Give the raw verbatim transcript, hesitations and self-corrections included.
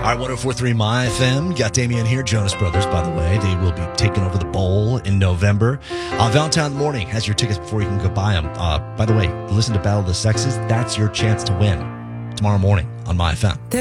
All right, one oh four point three My F M. Got Damian here, Jonas Brothers, by the way. They will be taking over the bowl in November. Uh, Valentine Morning has your tickets before you can go buy them. Uh, by the way, listen to Battle of the Sexes. That's your chance to win tomorrow morning on My F M.